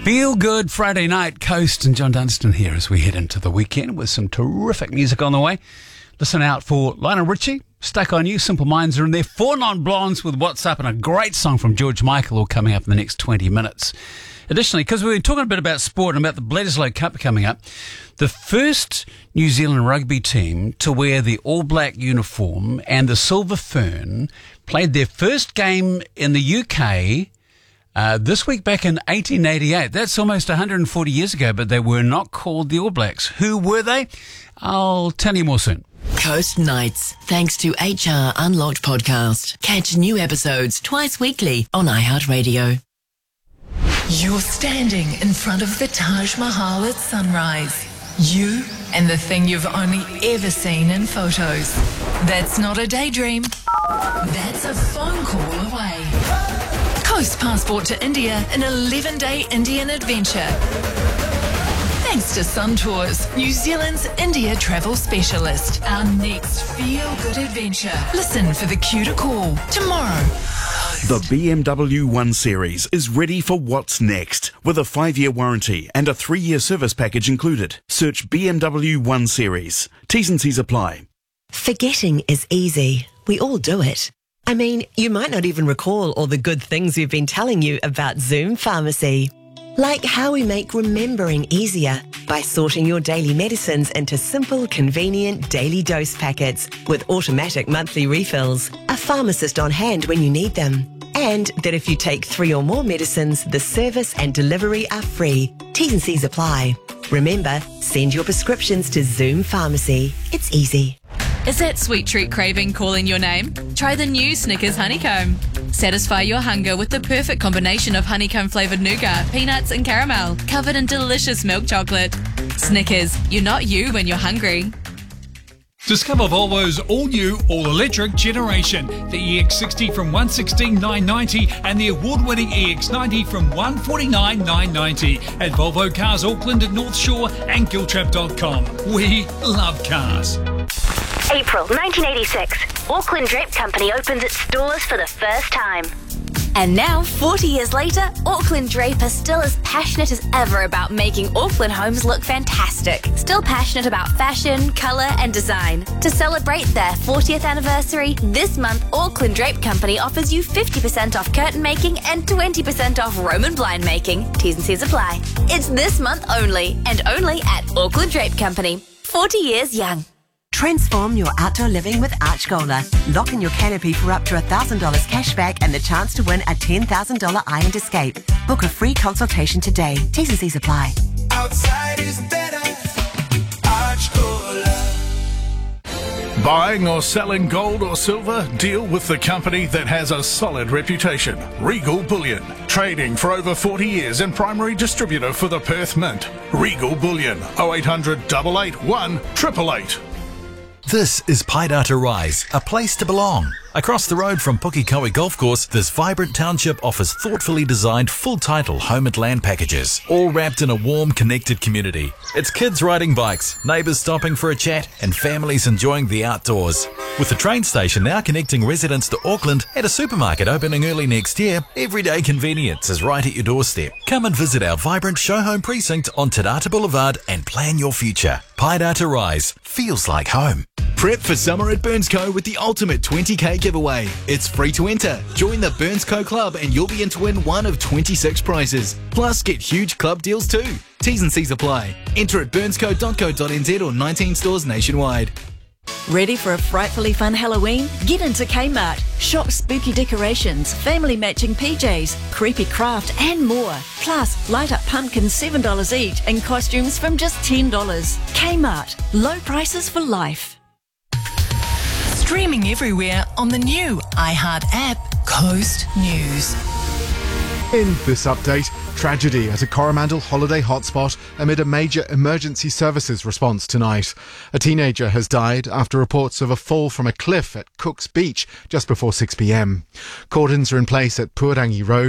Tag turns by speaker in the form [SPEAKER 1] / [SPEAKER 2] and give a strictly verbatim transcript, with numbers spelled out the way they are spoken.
[SPEAKER 1] Feel good Friday night, Coast and John Dunstan here as we head into the weekend with some terrific music on the way. Listen out for Lionel Richie, Stuck on You, Simple Minds are in there, Four Non-Blondes with What's Up, and a great song from George Michael all coming up in the next twenty minutes. Additionally, because we were talking a bit about sport and about the Bledisloe Cup coming up, the first New Zealand rugby team to wear the All Black uniform and the Silver Fern played their first game in the U K Uh, this week back in eighteen eighty-eight. That's almost one hundred forty years ago, but they were not called the All Blacks. Who were they? I'll tell you more soon.
[SPEAKER 2] Coast Nights, thanks to H R Unlocked podcast. Catch new episodes twice weekly on iHeartRadio.
[SPEAKER 3] You're standing in front of the Taj Mahal at sunrise. You and the thing you've only ever seen in photos. That's not a daydream. That's a phone call away. Coast passport to India, an eleven-day Indian adventure. Thanks to Sun Tours, New Zealand's India travel specialist. Our next feel-good adventure. Listen for the cue to call tomorrow.
[SPEAKER 4] The B M W one Series is ready for what's next with a five-year warranty and a three-year service package included. Search B M W one Series. T's and C's apply.
[SPEAKER 5] Forgetting is easy. We all do it. I mean, you might not even recall all the good things we've been telling you about Zoom Pharmacy. Like how we make remembering easier by sorting your daily medicines into simple, convenient daily dose packets with automatic monthly refills, a pharmacist on hand when you need them, and that if you take three or more medicines, the service and delivery are free. T's and C's apply. Remember, send your prescriptions to Zoom Pharmacy. It's easy.
[SPEAKER 6] Is that sweet treat craving calling your name? Try the new Snickers Honeycomb. Satisfy your hunger with the perfect combination of honeycomb-flavoured nougat, peanuts and caramel, covered in delicious milk chocolate. Snickers, you're not you when you're hungry.
[SPEAKER 7] Discover Volvo's all-new, all-electric generation. The E X sixty from one hundred sixteen thousand nine hundred ninety and the award-winning E X ninety from one hundred forty-nine thousand nine hundred ninety at Volvo Cars Auckland and North Shore and Giltrap dot com. We love cars.
[SPEAKER 8] April nineteen eighty-six. Auckland Drape Company opens its doors for the first time. And now, forty years later, Auckland Drape are still as passionate as ever about making Auckland homes look fantastic. Still passionate about fashion, colour and design. To celebrate their fortieth anniversary, this month Auckland Drape Company offers you fifty percent off curtain making and twenty percent off Roman blind making. T's and C's apply. It's this month only, and only at Auckland Drape Company. forty years young.
[SPEAKER 5] Transform your outdoor living with Archgola. Lock in your canopy for up to one thousand dollars cash back and the chance to win a ten thousand dollars Ironed Escape. Book a free consultation today. T's and C's apply.
[SPEAKER 9] Outside is better. Archgola.
[SPEAKER 10] Buying or selling gold or silver? Deal with the company that has a solid reputation. Regal Bullion. Trading for over forty years and primary distributor for the Perth Mint. Regal Bullion. oh eight hundred, eight eight one, eight eight eight.
[SPEAKER 11] This is Paidata Rise, a place to belong. Across the road from Pukekohe Golf Course, this vibrant township offers thoughtfully designed full-title home and land packages, all wrapped in a warm, connected community. It's kids riding bikes, neighbours stopping for a chat, and families enjoying the outdoors. With the train station now connecting residents to Auckland and a supermarket opening early next year, everyday convenience is right at your doorstep. Come and visit our vibrant show home precinct on Te Rata Boulevard and plan your future. Paidata Rise feels like home.
[SPEAKER 12] Prep for summer at BurnsCo with the ultimate twenty K giveaway. It's free to enter. Join the BurnsCo Club and you'll be in to win one of twenty-six prizes. Plus, get huge club deals too. T's and C's apply. Enter at burnsco dot co dot n z or nineteen stores nationwide.
[SPEAKER 13] Ready for a frightfully fun Halloween? Get into Kmart. Shop spooky decorations, family matching P Js, creepy craft and more. Plus, light up pumpkins seven dollars each and costumes from just ten dollars. Kmart. Low prices for life.
[SPEAKER 3] Streaming everywhere on the new iHeart app, Coast News.
[SPEAKER 14] In this update, tragedy at a Coromandel holiday hotspot amid a major emergency services response tonight. A teenager has died after reports of a fall from a cliff at Cook's Beach just before six p m. Cordons are in place at Puarangi Road